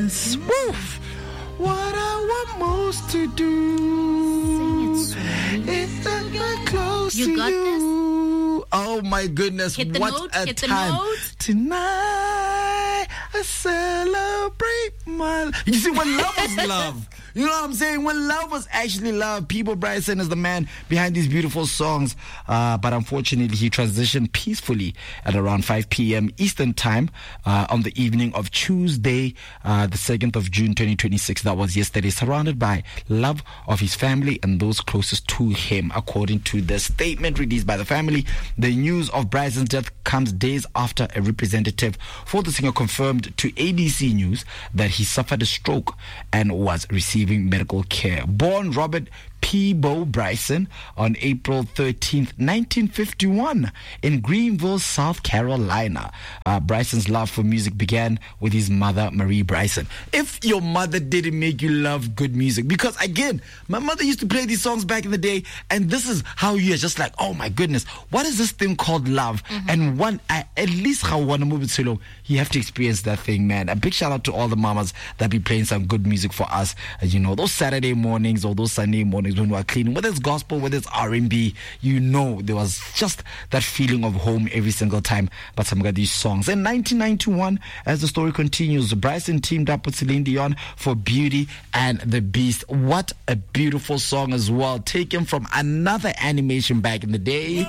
goodness. Woof. What I want most to do is to get close to got you. this? Oh my goodness. Hit the what note, a hit the time. note. Tonight I celebrate my... You see, when love was love. You know what I'm saying? When love was actually love, Peabo Bryson is the man behind these beautiful songs. But unfortunately, he transitioned peacefully at around 5 p.m. Eastern Time on the evening of Tuesday, the 2nd of June, 2026. That was yesterday, surrounded by love of his family and those closest to him. According to the statement released by the family, the news of Bryson's death comes days after a representative for the singer confirmed to ABC News that he suffered a stroke and was receiving medical care. Born Robert Peabo Bryson on April 13th, 1951 in Greenville, South Carolina. Bryson's love for music began with his mother, Marie Bryson. If your mother didn't make you love good music, because again, my mother used to play these songs back in the day, and this is how you're just like, oh my goodness, what is this thing called love? And at least how one move it solo, you have to experience that thing, man. A big shout out to all the mamas that be playing some good music for us. Those Saturday mornings or those Sunday mornings when we're cleaning, whether it's gospel, whether it's R&B, there was just that feeling of home every single time. But some of these songs. In 1991, as the story continues, Bryson teamed up with Celine Dion for Beauty and the Beast. What a beautiful song as well, taken from another animation back in the day.